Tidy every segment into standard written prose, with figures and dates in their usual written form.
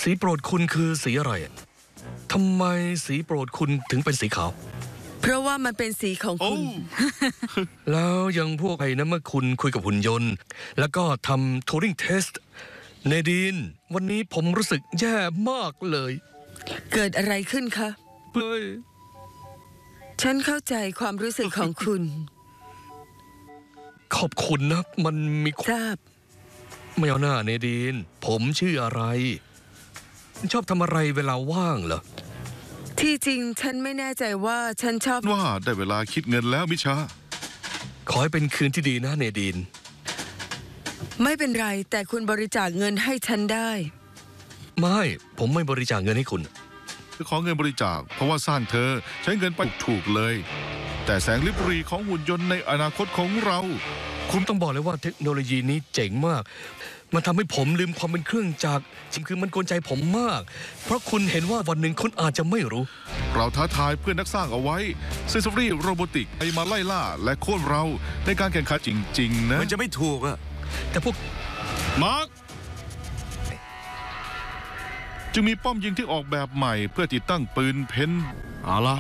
สีโปรดคุณคือสีอะไรทำไมสีโปรดคุณถึงเป็นสีขาวเพราะว่ามันเป็นสีของคุณแล้วยังพวกไอ้นะเมื่อคุณคุยกับหุ่นยนต์แล้วก็ทำทูริงเทสต์เนดีนวันนี้ผมรู้สึกแย่มากเลยเกิดอะไรขึ้นคะเฮ้ยฉันเข้าใจความรู้สึกของคุณขอบคุณนะมันมีทราบไม่เอาหน้าเนดีนผมชื่ออะไรชอบทำอะไรเวลาว่างเหรอที่จริงฉันไม่แน่ใจว่าฉันชอบว่าได้เวลาคิดเงินแล้วมิชาขอให้เป็นคืนที่ดีนะเนดีนไม่เป็นไรแต่คุณบริจาคเงินให้ฉันได้ไม่ผมไม่บริจาคเงินให้คุณขอเงินบริจาคเพราะว่าสร้างเธอใช้เงินไปถูกเลยแต่แสงลิบรีของหุ่นยนต์ในอนาคตของเราคุณต้องบอกเลยว่าเทคโนโลยีนี้เจ๋งมากมันทำให้ผมลืมความเป็นเครื่องจักรจริงคือมันกวนใจผมมากเพราะคุณเห็นว่าวันหนึ่งคุณอาจจะไม่รู้เราท้าทายเพื่อนนักสร้างเอาไว้เซนซอรี่โรบอติกไปมาไล่ล่าและโค่นเราในการแข่งขันจริงๆนะมันจะไม่ถูกอะแต่พวกมาร์คจึงมีป้อมยิงที่ออกแบบใหม่เพื่อติดตั้งปืนเพนเอาละ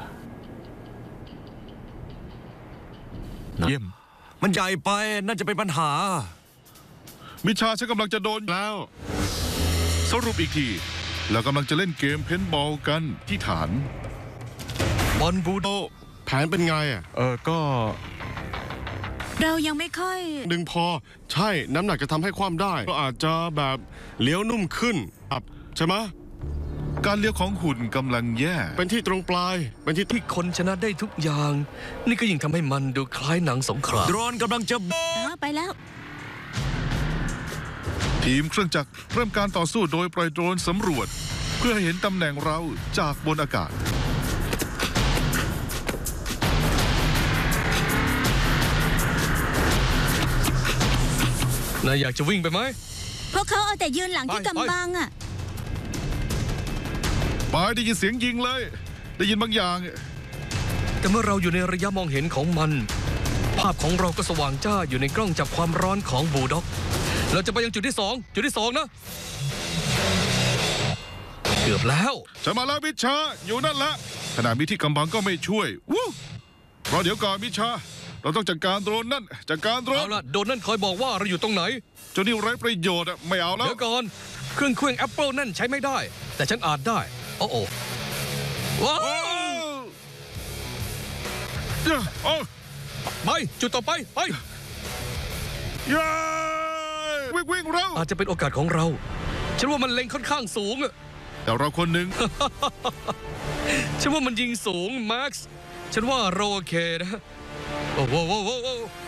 เยี่ยมมันใหญ่ไปน่าจะเป็นปัญหามิชาฉันกำลังจะโดนแล้วสรุปอีกทีเรากำลังจะเล่นเกมเพนบอลกันที่ฐานบอลบูโดแผนเป็นไงก็เรายังไม่ค่อยดึงพอใช่น้ำหนักจะทำให้ความได้ก็อาจจะแบบเลี้ยวนุ่มขึ้นใช่ไหมการเลี้ยวของหุ่นกำลังแย่เป็นที่ตรงปลายเป็นที่คนชนะได้ทุกอย่างนี่ก็ยิ่งทำให้มันดูคล้ายหนังสงครามโดรนกำลังจะไปแล้วทีมเครื่องจักรเริ่มการต่อสู้โดยปล่อยโดรนสำรวจเพื่อให้เห็นตำแหน่งเราจากบนอากาศนายอยากจะวิ่งไปไหมพวกเขาเอาแต่ยืนหลังที่กำบังอะปายได้ยินเสียงยิงเลยได้ยินบางอย่างแต่เมื่อเราอยู่ในระยะมองเห็นของมันภาพของเราก็สว่างจ้าอยู่ในกล้องจับความร้อนของบูลด็อกเราจะไปยังจุดที่สองนะเกือบแล้วฉันมาแล้วมิชาอยู่นั่นแหละขณะมีที่กำบังก็ไม่ช่วยเพราะเดี๋ยวก่อนมิชาเราต้องจัดการโดรนนั่นจัดการโดรนเอาล่ะโดรนนั่นคอยบอกว่าเราอยู่ตรงไหนเจ้านี่ไร้ประโยชน์ไม่เอาแล้วเดี๋ยวก่อนเครื่องแอปเปิลนั่นใช้ไม่ได้แต่ฉันอาจได้โอ้ว้าวไปจุดต่อไปไปวิ่งเราอาจจะเป็นโอกาสของเราฉันว่ามันเล็งค่อนข้างสูงแต่เราคนหนึ่งฉันว่ามันยิงสูงแม็กซ์ฉันว่าเราโอเคนะโอ้โห